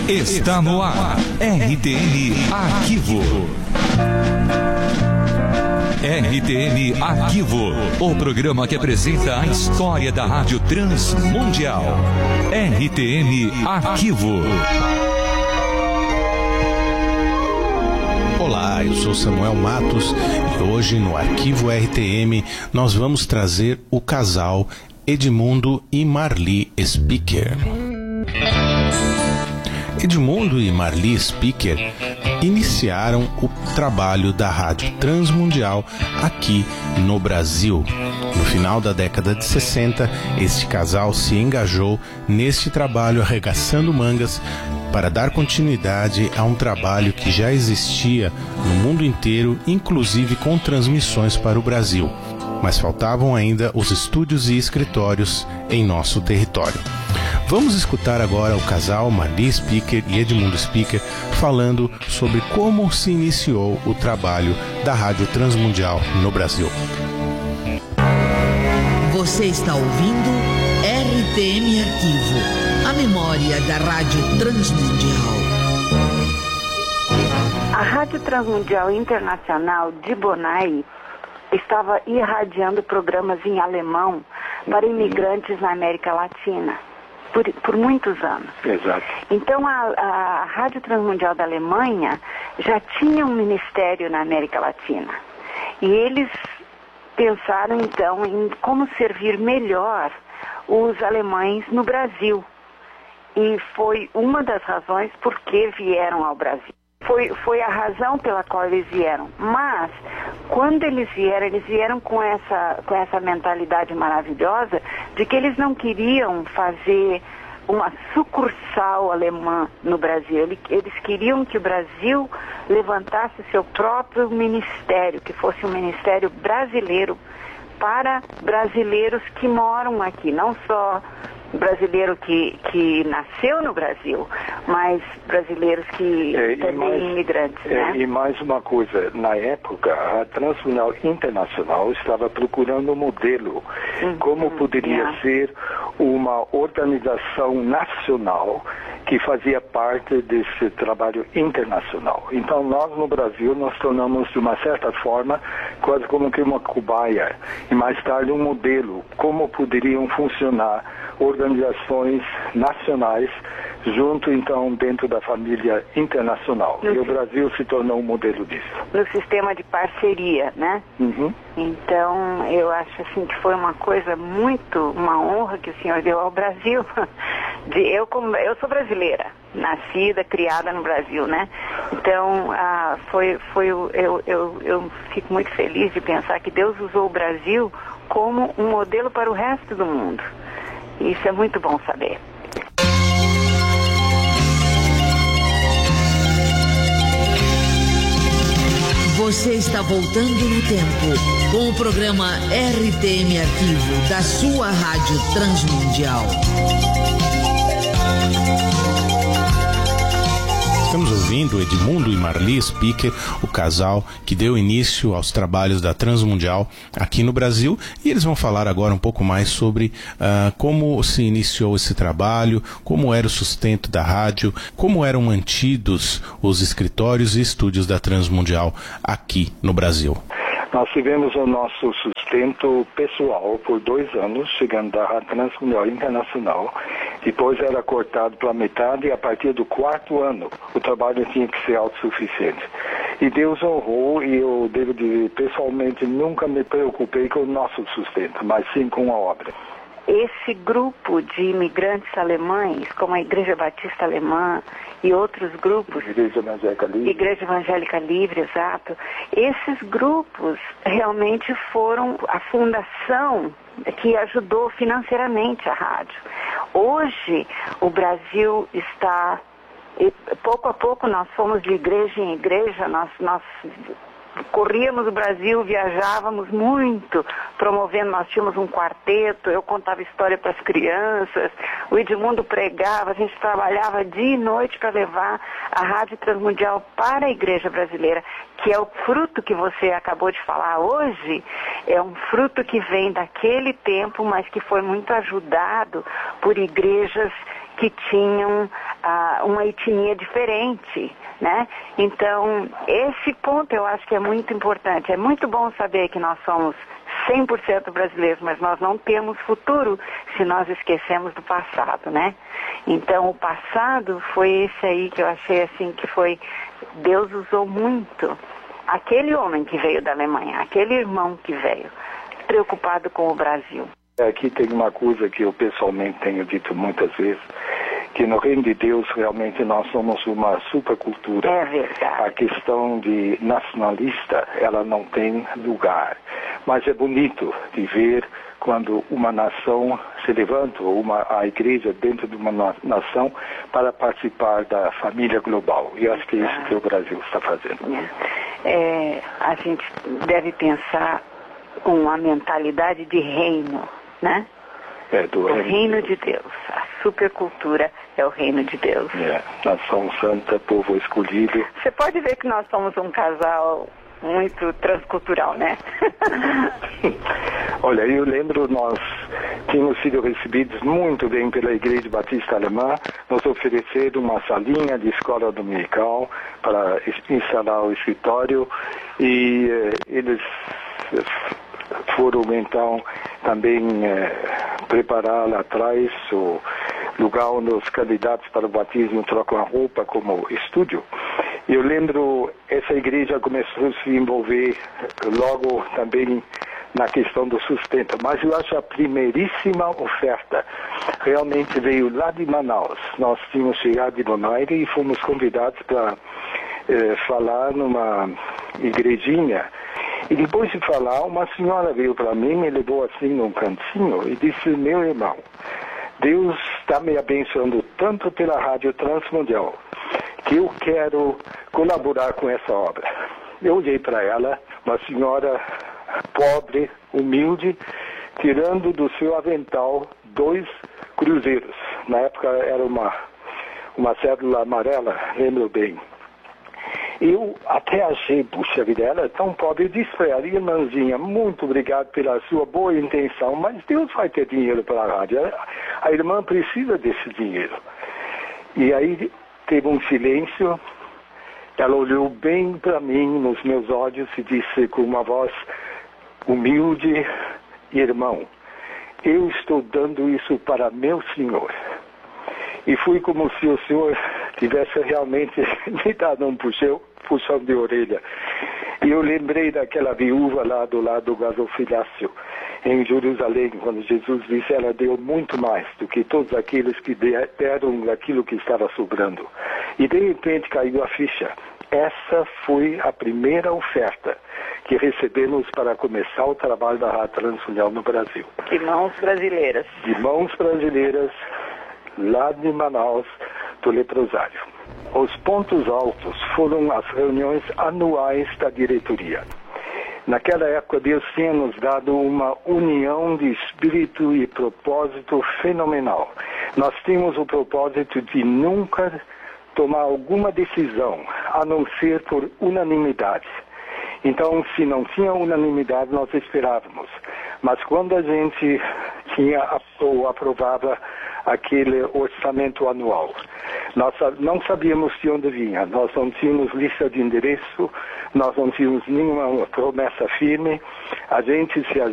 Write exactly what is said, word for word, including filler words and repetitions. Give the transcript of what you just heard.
Está no ar, R T M Arquivo. R T M Arquivo, o programa que apresenta a história da Rádio Transmundial. R T M Arquivo. Olá, eu sou Samuel Matos e hoje no Arquivo R T M nós vamos trazer o casal Edmundo e Marli Speaker. Edmundo e Marli Speaker iniciaram o trabalho da Rádio Transmundial aqui no Brasil. No final da década de sessenta, este casal se engajou neste trabalho arregaçando mangas para dar continuidade a um trabalho que já existia no mundo inteiro, inclusive com transmissões para o Brasil. Mas faltavam ainda os estúdios e escritórios em nosso território. Vamos escutar agora o casal Marli Speaker e Edmundo Speaker falando sobre como se iniciou o trabalho da Rádio Transmundial no Brasil. Você está ouvindo R T M Arquivo, a memória da Rádio Transmundial. A Rádio Transmundial Internacional de Bonai estava irradiando programas em alemão para imigrantes na América Latina. Por, por muitos anos. Exato. Então a, a Rádio Transmundial da Alemanha já tinha um ministério na América Latina. E eles pensaram então em como servir melhor os alemães no Brasil. E foi uma das razões por que vieram ao Brasil. Foi, foi a razão pela qual eles vieram. Mas, quando eles vieram, eles vieram com essa, com essa mentalidade maravilhosa de que eles não queriam fazer uma sucursal alemã no Brasil. Eles queriam que o Brasil levantasse seu próprio ministério, que fosse um ministério brasileiro para brasileiros que moram aqui, não só brasileiro que, que nasceu no Brasil, mas brasileiros que é, também mais, imigrantes, é, né? E mais uma coisa, na época, a Transmundial Internacional estava procurando um modelo, uhum, como poderia yeah. ser uma organização nacional que fazia parte desse trabalho internacional. Então, nós no Brasil, nós tornamos de uma certa forma, quase como que uma cobaia, e mais tarde um modelo, como poderiam funcionar organizações nacionais junto, então, dentro da família internacional. No, e o Brasil se tornou um modelo disso. No sistema de parceria, né? Uhum. Então, eu acho assim que foi uma coisa muito, uma honra que o senhor deu ao Brasil. De, eu, como, eu sou brasileira, nascida, criada no Brasil, né? Então, ah, foi, foi, eu, eu, eu fico muito feliz de pensar que Deus usou o Brasil como um modelo para o resto do mundo. Isso é muito bom saber. Você está voltando no tempo com o programa R T M Arquivo da sua Rádio Transmundial. Estamos ouvindo Edmundo e Marli Speaker, o casal que deu início aos trabalhos da Transmundial aqui no Brasil, e eles vão falar agora um pouco mais sobre uh, como se iniciou esse trabalho, como era o sustento da rádio, como eram mantidos os escritórios e estúdios da Transmundial aqui no Brasil. Nós tivemos o nosso sustento pessoal por dois anos, chegando da Rádio Transmundial Internacional. Depois era cortado pela metade e a partir do quarto ano o trabalho tinha que ser autossuficiente. E Deus honrou, e eu devo dizer, pessoalmente nunca me preocupei com o nosso sustento, mas sim com a obra. Esse grupo de imigrantes alemães, como a Igreja Batista Alemã e outros grupos... Igreja Evangélica Livre. Igreja Evangélica Livre, exato. Esses grupos realmente foram a fundação que ajudou financeiramente a rádio. Hoje, o Brasil está... E pouco a pouco nós fomos de igreja em igreja, nós... nós corríamos o Brasil, viajávamos muito, promovendo, nós tínhamos um quarteto, eu contava história para as crianças, o Edmundo pregava, a gente trabalhava dia e noite para levar a Rádio Transmundial para a Igreja Brasileira, que é o fruto que você acabou de falar hoje, é um fruto que vem daquele tempo, mas que foi muito ajudado por igrejas que tinham ah, uma etnia diferente, né? Então, esse ponto eu acho que é muito importante. É muito bom saber que nós somos cem por cento brasileiros, mas nós não temos futuro se nós esquecemos do passado, né? Então, o passado foi esse aí que eu achei assim que foi... Deus usou muito aquele homem que veio da Alemanha, aquele irmão que veio, preocupado com o Brasil. Aqui tem uma coisa que eu pessoalmente tenho dito muitas vezes, que no reino de Deus realmente nós somos uma supercultura. É verdade. A questão de nacionalista, ela não tem lugar. Mas é bonito de ver quando uma nação se levanta, ou uma, a igreja dentro de uma nação, para participar da família global. E acho que é isso que o Brasil está fazendo. É, a gente deve pensar uma mentalidade de reino, né? É, do o reino, reino de Deus. A supercultura é o reino de Deus. É, nação santa, povo escolhido. Você pode ver que nós somos um casal muito transcultural, né? Olha, eu lembro, nós tínhamos sido recebidos muito bem pela Igreja Batista Alemã, nos ofereceram uma salinha de escola dominical para instalar o escritório e eh, eles foram então também eh, preparar lá atrás o lugar onde os candidatos para o batismo trocam a roupa como estúdio. Eu lembro, essa igreja começou a se envolver logo também na questão do sustento, mas eu acho a primeiríssima oferta realmente veio lá de Manaus. Nós tínhamos chegado de Bonaire e fomos convidados para eh, falar numa igrejinha. E depois de falar, uma senhora veio para mim, me levou assim num cantinho e disse: meu irmão, Deus está me abençoando tanto pela Rádio Transmundial que eu quero colaborar com essa obra. Eu olhei para ela, uma senhora pobre, humilde, tirando do seu avental dois cruzeiros. Na época era uma, uma cédula amarela, lembro bem. Eu até achei, puxa vida, ela é tão pobre. Eu disse para ela: irmãzinha, muito obrigado pela sua boa intenção, mas Deus vai ter dinheiro para a rádio. A irmã precisa desse dinheiro. E aí teve um silêncio. Ela olhou bem para mim, nos meus olhos, e disse com uma voz humilde: irmão, eu estou dando isso para meu Senhor. E fui como se o Senhor tivesse realmente me dado um puxão, puxão de orelha. E eu lembrei daquela viúva lá do lado do gasofilácio, em Jerusalém, quando Jesus disse: ela deu muito mais do que todos aqueles que deram daquilo que estava sobrando. E de repente caiu a ficha. Essa foi a primeira oferta que recebemos para começar o trabalho da Rádio Transmundial no Brasil. De mãos brasileiras. De mãos brasileiras, lá de Manaus, do leprosário. Os pontos altos foram as reuniões anuais da diretoria. Naquela época, Deus tinha nos dado uma união de espírito e propósito fenomenal. Nós tínhamos o propósito de nunca tomar alguma decisão, a não ser por unanimidade. Então, se não tinha unanimidade, nós esperávamos. Mas quando a gente tinha ou aprovava aquele orçamento anual, nós não sabíamos de onde vinha. Nós não tínhamos lista de endereço, nós não tínhamos nenhuma promessa firme. A gente se